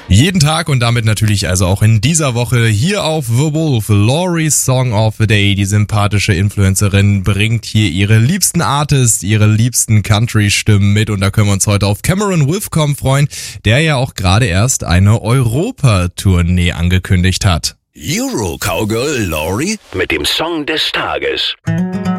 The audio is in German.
Jeden Tag und damit natürlich also auch in dieser Woche hier auf The Wolf, Laurie's Song of the Day. Die sympathische Influencerin bringt hier ihre liebsten Artists, ihre liebsten Country-Stimmen mit und da können wir uns heute auf Cameron Withcomb freuen, der ja auch gerade erst eine Europa-Tournee angekündigt hat. Euro Cowgirl Laurie mit dem Song des Tages.